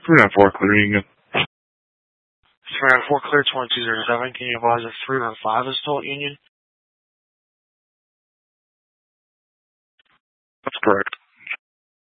394 clear Union. 394 clear 2207. Can you advise if 315 is still at Union? That's correct.